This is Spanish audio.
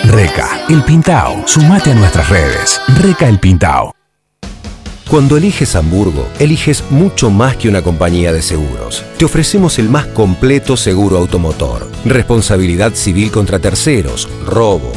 Reca, El Pintao. Sumate a nuestras redes. Reca El Pintao. Cuando eliges Hamburgo, eliges mucho más que una compañía de seguros. Te ofrecemos el más completo seguro automotor, responsabilidad civil contra terceros, robo,